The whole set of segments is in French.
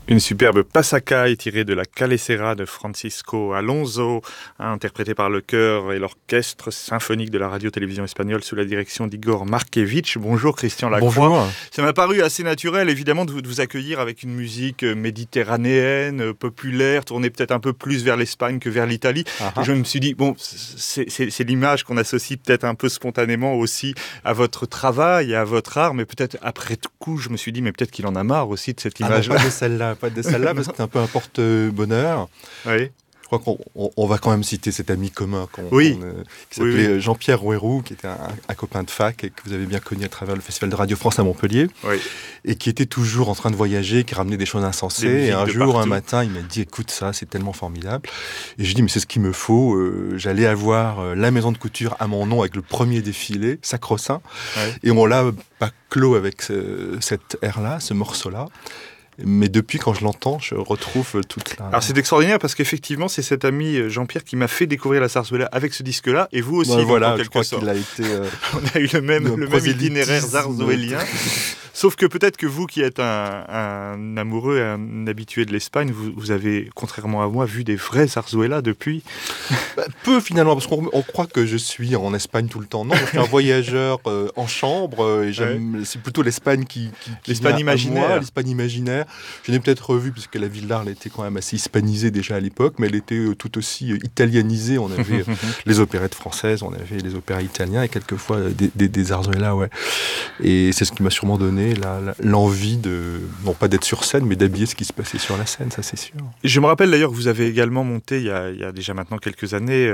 Une superbe Passacaille tirée de la Calecera de Francisco Alonso, interprétée par le chœur et l'orchestre symphonique de la radio-télévision espagnole sous la direction d'Igor Markevitch. Bonjour Christian Lacroix. Bonjour. Ça m'a paru assez naturel évidemment de vous accueillir avec une musique méditerranéenne, populaire, tournée peut-être un peu plus vers l'Espagne que vers l'Italie. Et je me suis dit, bon, c'est l'image qu'on associe peut-être un peu spontanément aussi à votre travail et à votre art, mais peut-être après tout coup, je me suis dit, mais peut-être qu'il en a marre aussi de cette image-là. Pas de celle-là, parce que c'est un peu un porte-bonheur. Oui. Je crois qu'on va quand même citer cet ami commun qui s'appelait Jean-Pierre Rouérou, qui était un copain de fac et que vous avez bien connu à travers le Festival de Radio France à Montpellier, et qui était toujours en train de voyager, qui ramenait des choses insensées. Et un jour, un matin, il m'a dit « Écoute, ça, c'est tellement formidable ». Et je dis « Mais c'est ce qu'il me faut. » J'allais avoir la maison de couture à mon nom avec le premier défilé, sacro-saint. Et on l'a pas clos avec cette air-là, ce morceau-là. Mais depuis, quand je l'entends, je retrouve toute la... Alors c'est extraordinaire parce qu'effectivement, c'est cet ami Jean-Pierre qui m'a fait découvrir la zarzuela avec ce disque-là, et vous aussi, voilà, en je crois sorte. qu'il a été... On a eu le même itinéraire zarzuélien. Sauf que peut-être que vous, qui êtes un amoureux et un habitué de l'Espagne, vous avez, contrairement à moi, vu des vrais zarzuelas depuis. Peu finalement, parce qu'on croit que je suis en Espagne tout le temps. Non, je suis un voyageur en chambre, et c'est plutôt l'Espagne qui l'Espagne imaginaire. Moi, l'Espagne imaginaire. Je l'ai peut-être revu, puisque la ville d'Arles était quand même assez hispanisée déjà à l'époque, mais elle était tout aussi italianisée. On avait les opérettes françaises, on avait les opéras italiens, et quelquefois des zarzuelas, Et c'est ce qui m'a sûrement donné l'envie non pas d'être sur scène, mais d'habiller ce qui se passait sur la scène, ça c'est sûr. Je me rappelle d'ailleurs que vous avez également monté, il y a déjà maintenant quelques années,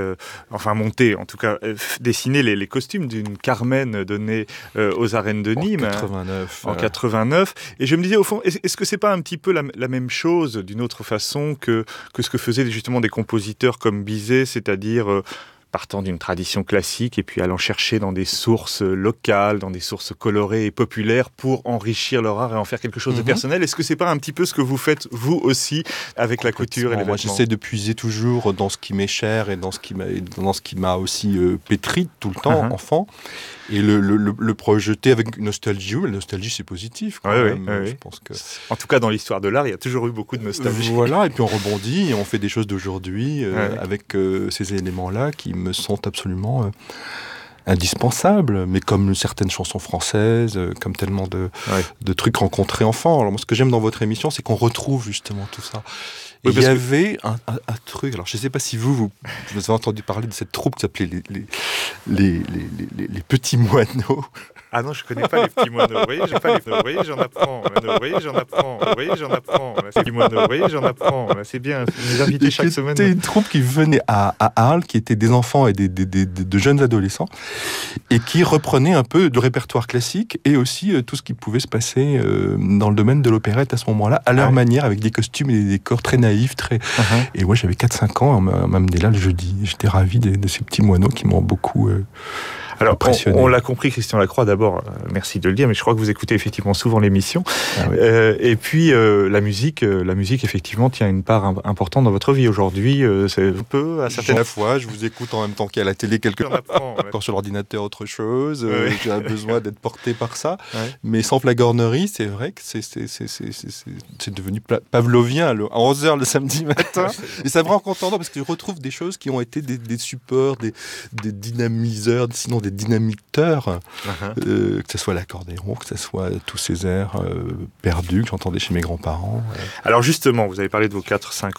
dessiné les costumes d'une Carmen donnée aux arènes de Nîmes. En 89. Et je me disais, au fond, est-ce que c'est pas un petit peu la même chose, d'une autre façon, que ce que faisaient justement des compositeurs comme Bizet, c'est-à-dire... partant d'une tradition classique et puis allant chercher dans des sources locales, dans des sources colorées et populaires pour enrichir leur art et en faire quelque chose de personnel. Est-ce que c'est pas un petit peu ce que vous faites, vous aussi, avec la couture et les vêtements ? Moi, j'essaie de puiser toujours dans ce qui m'est cher et dans ce qui m'a aussi pétri tout le temps, enfant. Et le projeter avec une nostalgie. La nostalgie, c'est positif, quand même. Je pense que... En tout cas, dans l'histoire de l'art, il y a toujours eu beaucoup de nostalgie. Voilà, et puis on rebondit et on fait des choses d'aujourd'hui avec ces éléments-là qui me sont absolument indispensables, mais comme certaines chansons françaises, comme tellement de trucs rencontrés enfants. Alors moi, ce que j'aime dans votre émission, c'est qu'on retrouve justement tout ça. Et il y avait un truc, alors je ne sais pas si vous avez entendu parler de cette troupe qui s'appelait les Petits Moineaux. Ah non, je connais pas les Petits Moineaux. Vous voyez, j'en apprends. Vous voyez, j'en apprends. Les Petits Moineaux, vous voyez, j'en apprends. C'est bien, vous nous invitez chaque semaine. C'était une troupe qui venait à Arles, qui était des enfants et de jeunes adolescents, et qui reprenait un peu de répertoire classique et aussi tout ce qui pouvait se passer dans le domaine de l'opérette à ce moment-là, à leur manière, avec des costumes et des décors très naïfs. Et moi, j'avais 4-5 ans, on m'a amené là le jeudi. J'étais ravi de ces petits moineaux qui m'ont beaucoup... Alors, on l'a compris, Christian Lacroix, d'abord, merci de le dire, mais je crois que vous écoutez effectivement souvent l'émission. Et puis, la musique, effectivement, tient une part importante dans votre vie aujourd'hui. C'est un peu, à certaines fois, je vous écoute en même temps qu'il y a la télé encore sur l'ordinateur, autre chose. J'ai besoin d'être porté par ça. Mais sans flagornerie, c'est vrai que c'est devenu pavlovien à 11h le samedi matin. Et ça me rend content parce que je retrouve des choses qui ont été des supports, des dynamiseurs, sinon des dynamiqueurs, que ce soit l'accordéon, que ce soit tous ces airs perdus que j'entendais chez mes grands-parents. Alors justement, vous avez parlé de vos 4-5